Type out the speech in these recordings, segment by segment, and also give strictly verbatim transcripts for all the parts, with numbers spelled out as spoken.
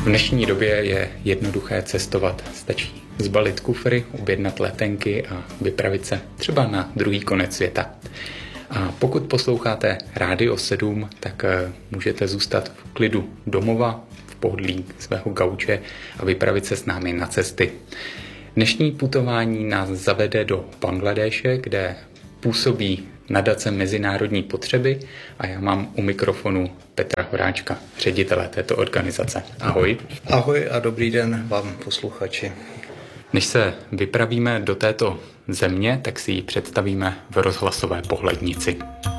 V dnešní době je jednoduché cestovat. Stačí zbalit kufry, objednat letenky a vypravit se třeba na druhý konec světa. A pokud posloucháte Rádio sedm, tak můžete zůstat v klidu domova, v pohodlí svého gauče a vypravit se s námi na cesty. Dnešní putování nás zavede do Bangladéše, kde působí nadace Mezinárodní potřeby a já mám u mikrofonu Petra Horáčka, ředitele této organizace. Ahoj. Ahoj a dobrý den vám, posluchači. Než se vypravíme do této země, tak si ji představíme v rozhlasové pohlednici.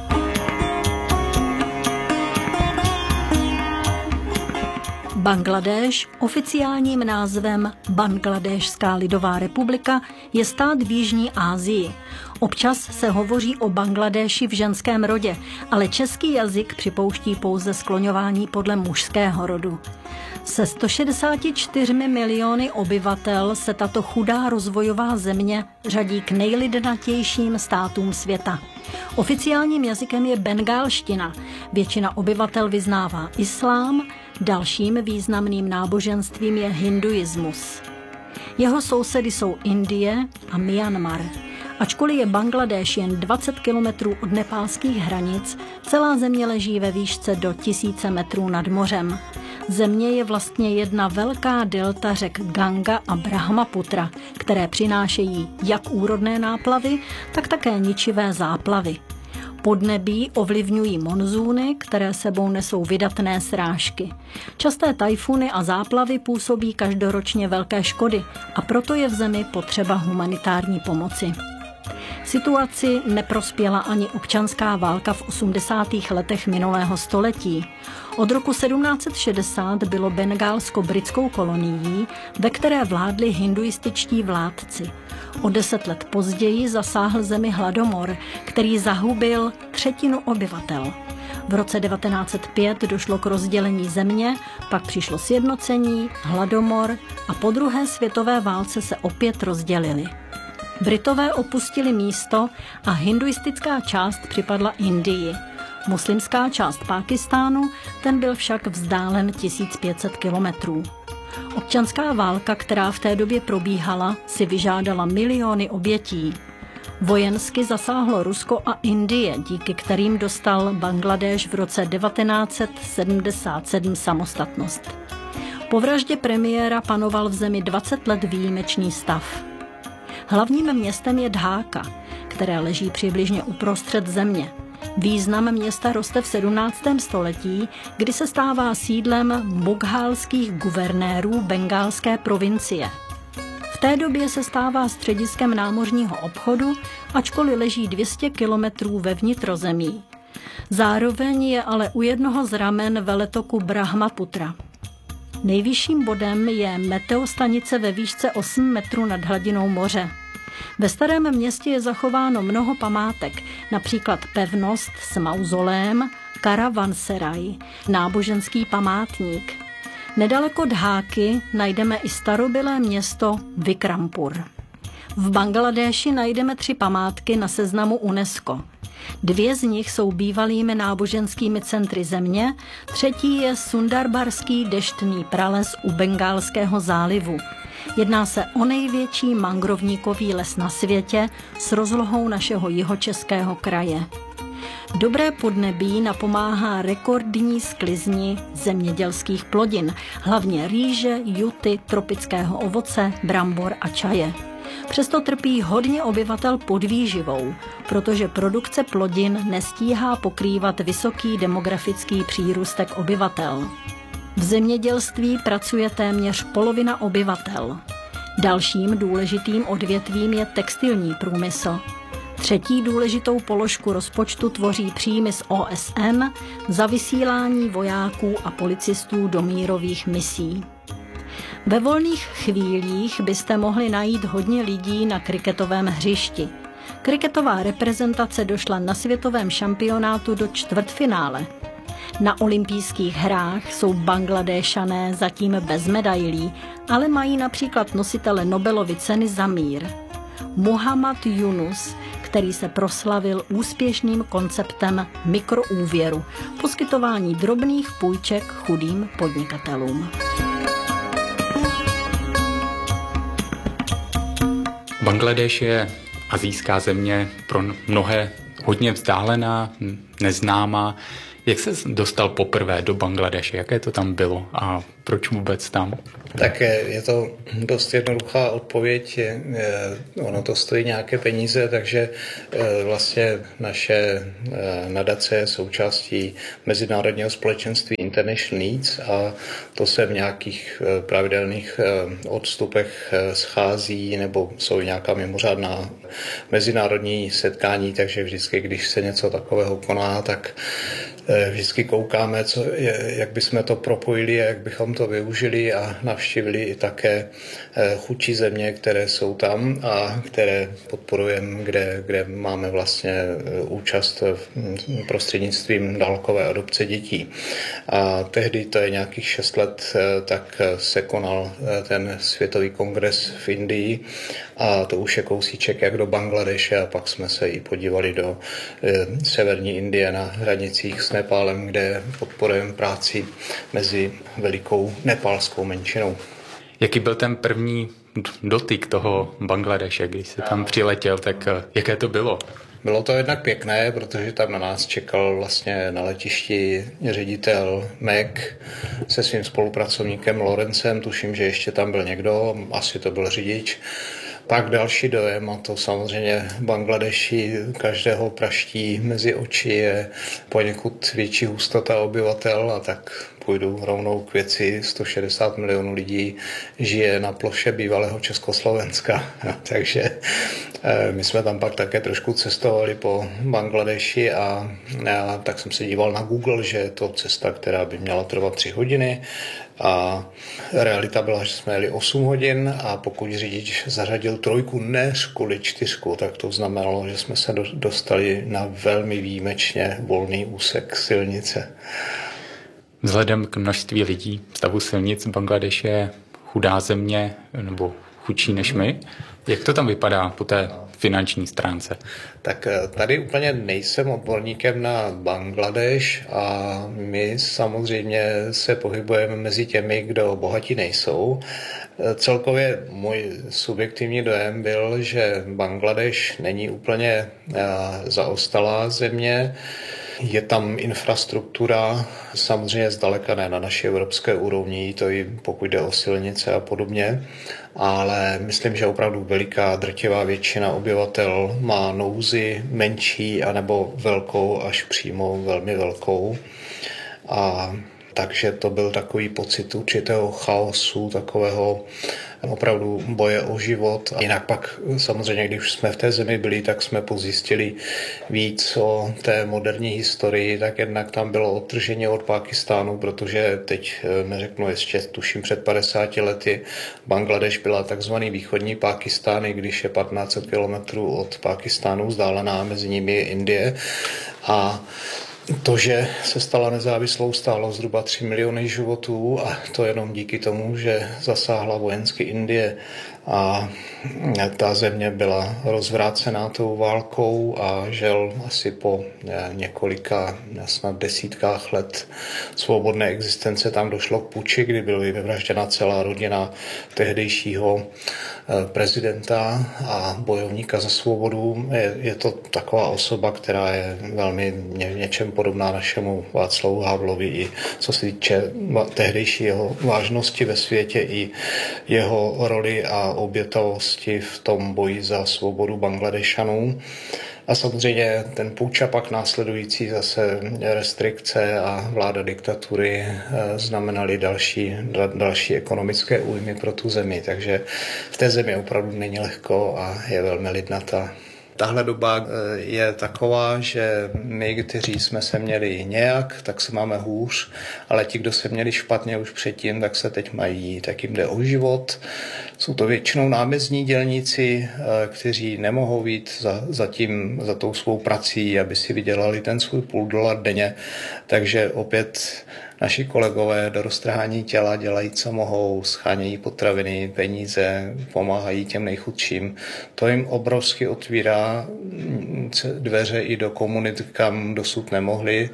Bangladéš, oficiálním názvem Bangladéšská lidová republika, je stát v Jižní Asii. Občas se hovoří o Bangladéši v ženském rodě, ale český jazyk připouští pouze skloňování podle mužského rodu. Se sto šedesáti čtyřmi miliony obyvatel se tato chudá rozvojová země řadí k nejlidnatějším státům světa. Oficiálním jazykem je bengálština. Většina obyvatel vyznává islám, dalším významným náboženstvím je hinduismus. Jeho sousedy jsou Indie a Myanmar. Ačkoliv je Bangladéš jen dvacet kilometrů od nepálských hranic, celá země leží ve výšce do tisíce metrů nad mořem. Země je vlastně jedna velká delta řek Ganga a Brahmaputra, které přinášejí jak úrodné náplavy, tak také ničivé záplavy. Podnebí ovlivňují monzúny, které sebou nesou vydatné srážky. Časté tajfuny a záplavy působí každoročně velké škody a proto je v zemi potřeba humanitární pomoci. Situaci neprospěla ani občanská válka v osmdesátých letech minulého století. Od roku sedmnáct set šedesát bylo Bengálsko britskou kolonií, ve které vládli hinduističtí vládci. O deset let později zasáhl zemi hladomor, který zahubil třetinu obyvatel. V roce devatenáct set pět došlo k rozdělení země, pak přišlo sjednocení, hladomor a po druhé světové válce se opět rozdělili. Britové opustili místo a hinduistická část připadla Indii. Muslimská část Pákistánu, ten byl však vzdálen tisíc pět set kilometrů. Občanská válka, která v té době probíhala, si vyžádala miliony obětí. Vojensky zasáhlo Rusko a Indie, díky kterým dostal Bangladéš v roce devatenáct set sedmdesát sedm samostatnost. Po vraždě premiéra panoval v zemi dvacet let výjimečný stav. Hlavním městem je Dháka, které leží přibližně uprostřed země. Význam města roste v sedmnáctém století, kdy se stává sídlem mughálských guvernérů bengálské provincie. V té době se stává střediskem námořního obchodu, ačkoliv leží dvě stě kilometrů ve vnitrozemí. Zároveň je ale u jednoho z ramen veletoku Brahmaputra. Nejvyšším bodem je meteostanice ve výšce osm metrů nad hladinou moře. Ve starém městě je zachováno mnoho památek, například pevnost s mauzolém, Karavanseraj, náboženský památník. Nedaleko Dháky najdeme i starobylé město Vikrampur. V Bangladéši najdeme tři památky na seznamu UNESCO. Dvě z nich jsou bývalými náboženskými centry země, třetí je Sundarbarský deštný prales u Bengálského zálivu. Jedná se o největší mangrovníkový les na světě s rozlohou našeho jihočeského kraje. Dobré podnebí napomáhá rekordní sklizni zemědělských plodin, hlavně rýže, juty, tropického ovoce, brambor a čaje. Přesto trpí hodně obyvatel podvýživou, protože produkce plodin nestíhá pokrývat vysoký demografický přírůstek obyvatel. V zemědělství pracuje téměř polovina obyvatel. Dalším důležitým odvětvím je textilní průmysl. Třetí důležitou položku rozpočtu tvoří příjmy z O S N za vysílání vojáků a policistů do mírových misí. Ve volných chvílích byste mohli najít hodně lidí na kriketovém hřišti. Kriketová reprezentace došla na světovém šampionátu do čtvrtfinále. Na olympijských hrách jsou Bangladéšané zatím bez medailí, ale mají například nositele Nobelovy ceny za mír. Muhammad Yunus, který se proslavil úspěšným konceptem mikroúvěru, poskytování drobných půjček chudým podnikatelům. Bangladéš je asijská země, pro mnohé hodně vzdálená, neznámá. Jak se dostal poprvé do Bangladéše? Jaké to tam bylo a proč vůbec tam? Tak je to dost jednoduchá odpověď. Ono to stojí nějaké peníze, takže vlastně naše nadace je součástí mezinárodního společenství International Needs a to se v nějakých pravidelných odstupech schází nebo jsou nějaká mimořádná mezinárodní setkání, takže vždycky, když se něco takového koná, tak vždycky koukáme, co, jak bychom to propojili a jak bychom to využili a navštívili i také chudší země, které jsou tam a které podporujeme, kde, kde máme vlastně účast prostřednictvím dálkové adopce dětí. A tehdy, to je nějakých šest let, tak se konal ten světový kongres v Indii a to už je kousíček jak do Bangladeše a pak jsme se i podívali do severní Indie na hranicích s Nepálem, kde podporujeme práci mezi velikou nepálskou menšinou. Jaký byl ten první dotyk toho Bangladeše, když jsi tam přiletěl, tak jaké to bylo? Bylo to jednak pěkné, protože tam na nás čekal vlastně na letišti ředitel Mac se svým spolupracovníkem Lorencem, tuším, že ještě tam byl někdo, asi to byl řidič. Pak další dojem, a to samozřejmě Bangladeši každého praští mezi oči, je poněkud větší hustota obyvatel a tak půjdu rovnou k věci. sto šedesát milionů lidí žije na ploše bývalého Československa, takže my jsme tam pak také trošku cestovali po Bangladeši a já, tak jsem se díval na Google, že je to cesta, která by měla trvat tři hodiny a realita byla, že jsme jeli osm hodin a pokud řidič zařadil trojku, ne kvůli čtyřku, tak to znamenalo, že jsme se dostali na velmi výjimečně volný úsek silnice. Vzhledem k množství lidí, stavu silnic, Bangladeš je chudá země nebo chudší než my. Jak to tam vypadá po té finanční stránce? Tak tady úplně nejsem odborníkem na Bangladeš a my samozřejmě se pohybujeme mezi těmi, kdo bohatí nejsou. Celkově můj subjektivní dojem byl, že Bangladeš není úplně zaostalá země. Je tam infrastruktura, samozřejmě zdaleka ne na naší evropské úrovni, to i pokud jde o silnice a podobně, ale myslím, že opravdu veliká drtivá většina obyvatel má nouzi menší anebo velkou až přímo velmi velkou. A takže to byl takový pocit určitého chaosu, takového opravdu boje o život. A jinak pak samozřejmě, když jsme v té zemi byli, tak jsme pozjistili víc o té moderní historii, tak jednak tam bylo odtržení od Pákistánu, protože teď neřeknu ještě, tuším před padesáti lety, Bangladeš byla takzvaný východní Pákistán, i když je patnáct set kilometrů od Pákistánu vzdálená, mezi nimi je Indie. A to, že se stala nezávislou, stálo zhruba tři miliony životů a to jenom díky tomu, že zasáhla vojensky Indie a ta země byla rozvrácená tou válkou a žel asi po několika, snad desítkách let svobodné existence tam došlo k puči, kdy byla vyvražděna celá rodina tehdejšího prezidenta a bojovníka za svobodu. Je, je to taková osoba, která je velmi ně, něčem podobná našemu Václavu Havlovi i co se týče tehdejší jeho vážnosti ve světě i jeho roli a obětavosti v tom boji za svobodu Bangladešanů. A samozřejmě ten půjč a pak následující zase restrikce a vláda diktatury znamenaly další, další ekonomické újmy pro tu zemi. Takže v té zemi opravdu není lehko a je velmi lidnatá. Tahle doba je taková, že my, kteří jsme se měli nějak, tak se máme hůř, ale ti, kdo se měli špatně už předtím, tak se teď mají, tak jim jde o život. Jsou to většinou námezní dělníci, kteří nemohou jít za, za, tím, za tou svou prací, aby si vydělali ten svůj půl dolar denně. Takže opět naši kolegové do roztrhání těla dělají, co mohou, schánějí potraviny, peníze, pomáhají těm nejchudším. To jim obrovsky otvírá dveře i do komunit, kam dosud nemohli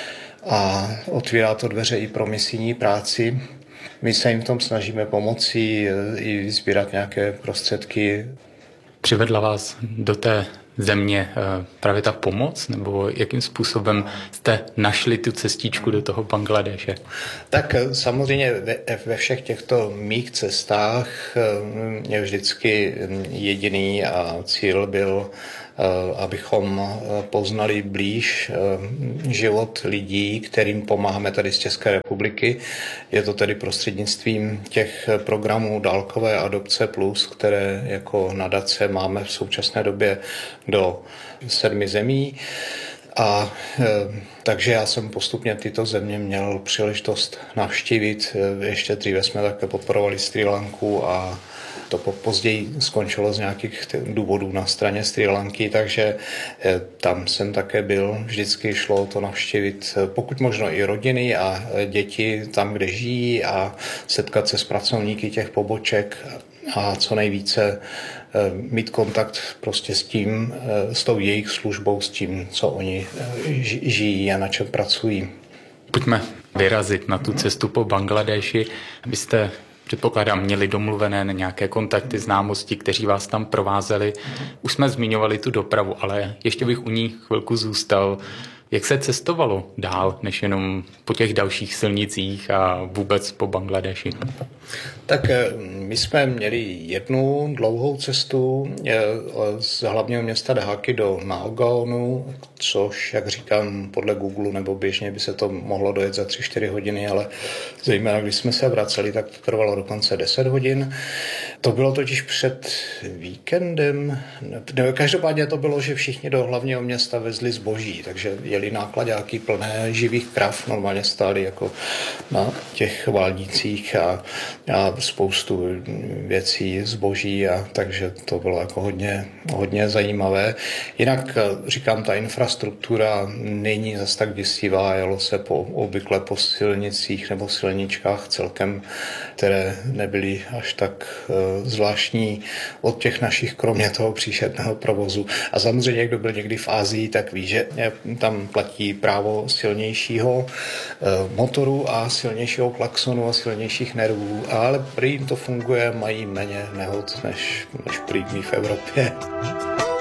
a otvírá to dveře i pro misijní práci. My se jim v tom snažíme pomoci i sbírat nějaké prostředky. Přivedla vás do té země právě ta pomoc, nebo jakým způsobem jste našli tu cestičku do toho Bangladéše? Tak samozřejmě ve, ve všech těchto mých cestách mě vždycky jediný a cíl byl, abychom poznali blíž život lidí, kterým pomáháme tady z České republiky. Je to tedy prostřednictvím těch programů dálkové adopce plus, které jako nadace máme v současné době do sedmi zemí. A e, takže já jsem postupně tyto země měl příležitost navštívit. Ještě dříve jsme také podporovali Srí Lanku a to později skončilo z nějakých důvodů na straně Srí Lanky, takže tam jsem také byl. Vždycky šlo to navštívit pokud možno i rodiny a děti tam, kde žijí a setkat se s pracovníky těch poboček a co nejvíce mít kontakt prostě s tím, s tou jejich službou, s tím, co oni žijí a na čem pracují. Pojďme vyrazit na tu cestu po Bangladéši. Abyste, předpokládám, měli domluvené nějaké kontakty, známosti, kteří vás tam provázeli. Už jsme zmiňovali tu dopravu, ale ještě bych u ní chvilku zůstal. Jak se cestovalo dál, než jenom po těch dalších silnicích a vůbec po Bangladéši? Tak my jsme měli jednu dlouhou cestu z hlavního města Dháky do Nagaonu, což, jak říkám, podle Google nebo běžně by se to mohlo dojet za tři čtyři hodiny, ale zejména když jsme se vraceli, tak to trvalo dokonce deset hodin. To bylo totiž před víkendem. Každopádně to bylo, že všichni do hlavního města vezli zboží, takže jeli nákladáky plné živých krav, normálně stály jako na těch válnicích a, a spoustu věcí, zboží, a takže to bylo jako hodně, hodně zajímavé. Jinak říkám, ta infrastruktura není zas tak děsivá, jelo se po, obvykle po silnicích nebo silničkách celkem, které nebyly až tak zvláštní od těch našich, kromě toho příšerného provozu. A samozřejmě, kdo byl někdy v Asii, tak ví, že tam platí právo silnějšího motoru a silnějšího klaxonu a silnějších nervů, ale prý to funguje, mají méně nehod než, než prý v Evropě.